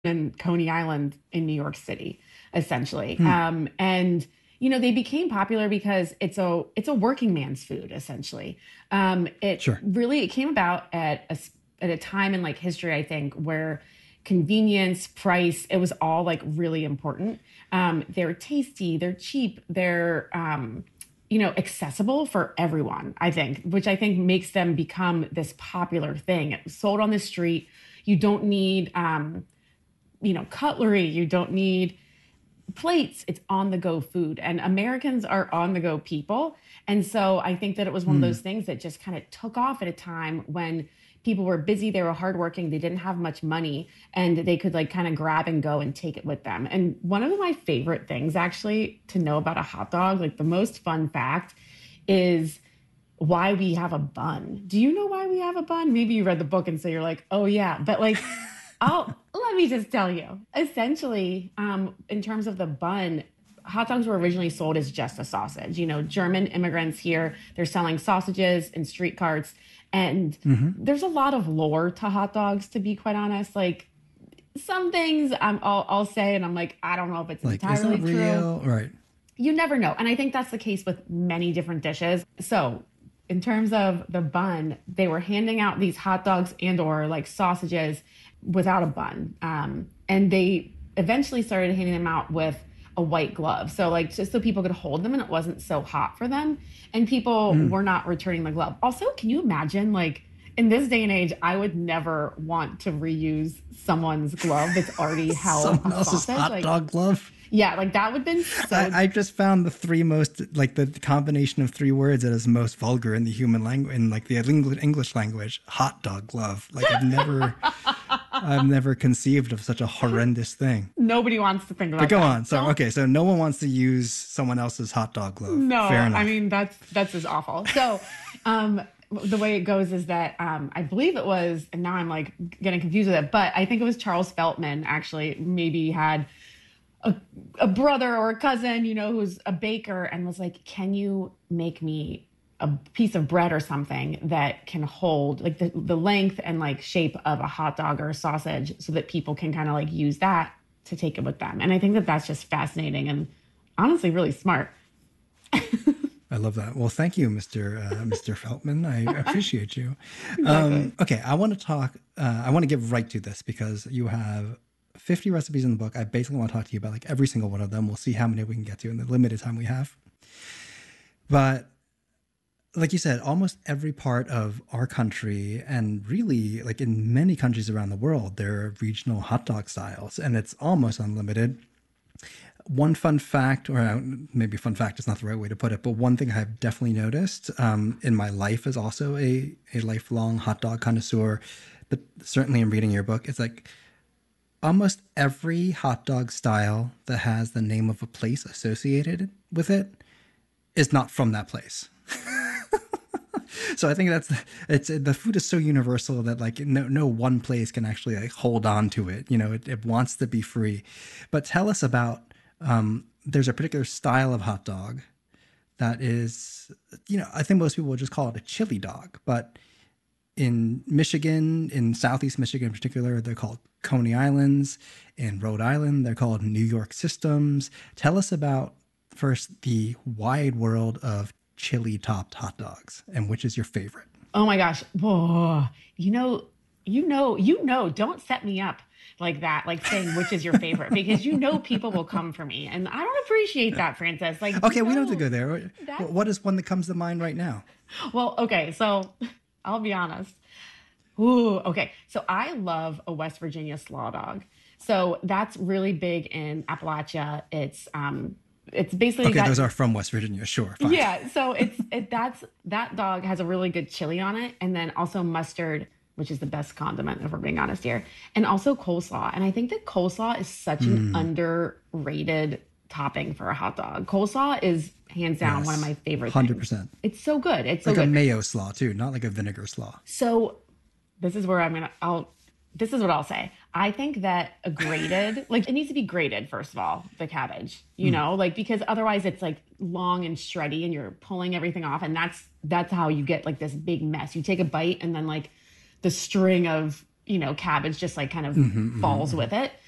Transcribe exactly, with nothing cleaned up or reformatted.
in Coney Island in New York City, essentially. Hmm. Um, and you know, they became popular because it's a it's a working man's food, essentially. Um, it Sure. really it came about at a s- at a time in like history, I think, where convenience, price, it was all like really important. Um, they're tasty, they're cheap, they're um, you know, accessible for everyone, I think, which I think makes them become this popular thing. It was sold on the street. You don't need um, you know, cutlery. You don't need plates. It's on the go food. And Americans are on the go people. And so I think that it was one of Hmm. those things that just kind of took off at a time when people were busy, they were hardworking, they didn't have much money, and they could like kind of grab and go and take it with them. And one of my favorite things actually to know about a hot dog, like the most fun fact, is why we have a bun. Do you know why we have a bun? Maybe you read the book and so you're like, oh yeah. But like I'll let me just tell you. Essentially, um, in terms of the bun, hot dogs were originally sold as just a sausage. You know, German immigrants here, they're selling sausages in street carts. And Hmm. there's a lot of lore to hot dogs, to be quite honest. Like some things um, I'll, I'll say, and I'm like, I don't know if it's Like, is that entirely true. real? Right. You never know. And I think that's the case with many different dishes. So in terms of the bun, they were handing out these hot dogs and or like sausages without a bun. Um, and they eventually started handing them out with a white glove. So like just so people could hold them and it wasn't so hot for them. And people Mm. were not returning the glove. Also, can you imagine like in this day and age, I would never want to reuse someone's glove that's already held Someone a else's sausage. hot Like, dog glove. yeah, like that would have been so. I, I just found the three most, like the combination of three words that is most vulgar in the human language, in like the Eng- English language, hot dog glove. Like I've never, I've never conceived of such a horrendous thing. Nobody wants to think about But go that. on. So, Don't- okay. So no one wants to use someone else's hot dog glove. No, Fair enough. I mean that's that's just awful. So, um, the way it goes is that um, I believe it was, and now I'm like getting confused with it, but I think it was Charles Feltman actually maybe had a, a brother or a cousin, you know, who's a baker, and was like, "Can you make me a piece of bread or something that can hold like the the length and like shape of a hot dog or a sausage, so that people can kind of like use that to take it with them?" And I think that that's just fascinating and honestly really smart. I love that. Well, thank you, Mister Uh, Mister Feltman. I appreciate you. Exactly. Um, okay, I want to talk. Uh, I want to get right to this because you have fifty recipes in the book. I basically want to talk to you about like every single one of them. We'll see how many we can get to in the limited time we have. But like you said, almost every part of our country, and really like in many countries around the world, there are regional hot dog styles, and it's almost unlimited. One fun fact, or uh, maybe fun fact is not the right way to put it, but one thing I've definitely noticed um, in my life as also a, a lifelong hot dog connoisseur, but certainly in reading your book, it's like almost every hot dog style that has the name of a place associated with it is not from that place. So I think that's it's the food is so universal that like no no one place can actually like hold on to it. You know, it, it wants to be free. But tell us about um, there's a particular style of hot dog that is, you know, I think most people would just call it a chili dog, but in Michigan, in Southeast Michigan in particular, they're called Coney Islands. In Rhode Island, they're called New York systems. Tell us about first the wide world of chili topped hot dogs and which is your favorite. Oh my gosh. Whoa. You know, you know, you know, don't set me up like that, like saying which is your favorite, because you know people will come for me. And I don't appreciate that, Frances. Like, Okay, we don't have to no, go there. that's What is one that comes to mind right now? well, okay, so I'll be honest. Ooh, okay. So I love a West Virginia slaw dog. So that's really big in Appalachia. It's um it's basically Okay, got those are from West Virginia. Sure, fine. yeah, so it's it that's that dog has a really good chili on it, and then also mustard, which is the best condiment if we're being honest here, and also coleslaw. And I think that coleslaw is such an underrated topping for a hot dog. Coleslaw is hands down Yes, one of my favorite one hundred things. percent. It's so good. It's so Like a good. mayo slaw too, not like a vinegar slaw. So this is where I'm gonna I'll this is what I'll say. I think that a grated, like it needs to be grated, first of all, the cabbage, you know, like because otherwise it's like long and shreddy and you're pulling everything off. And that's that's how you get like this big mess. You take a bite and then like the string of, you know, cabbage just like kind of falls with it.